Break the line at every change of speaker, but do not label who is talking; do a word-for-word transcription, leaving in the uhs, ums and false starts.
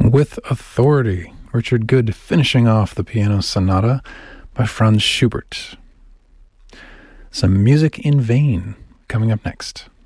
With Authority, Richard Good finishing off the piano sonata by Franz Schubert. Some music in vain coming up next.